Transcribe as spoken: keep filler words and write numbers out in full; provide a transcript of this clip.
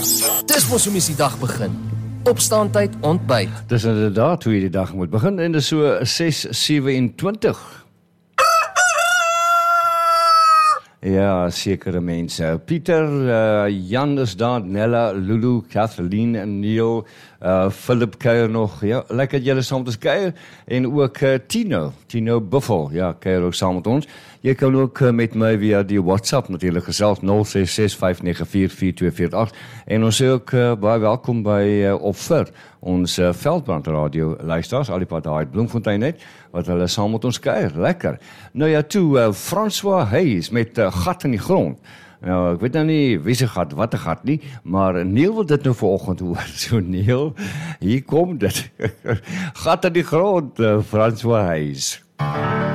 Dis mos hoe mens die dag begin. Opstaantyd, ontbyt. Dis inderdaad hoe jy die dag moet begin en dis so ses sewentwintig. Ja, sekere mense. Pieter, uh, Jan is daar, Nella, Lulu, Kathleen en Neil, uh, Philip kuier nog, ja, lekker dat julle saam met ons kuier, en ook uh, Tino, Tino Buffel, ja, kuier ook saam met ons. Jy kan ook uh, met my via die WhatsApp natuurlijk gesels, nul ses ses vyf nege vier vier twee vier agt, en ons sê ook uh, baie welkom by uh, of vir ons uh, Veldbrand Radio luisteraars, al die pad daar uit Bloemfontein net, wat hulle saam met ons kuier, lekker. Nou ja, toe, uh, François Hayes met uh, gat in die grond. Nou, ek weet nou nie wie se gat, wat 'n gat nie, maar Neil wil dit nou vanoggend hoor. So Neil, hier kom dit. Gat in die grond, uh, François Hayes.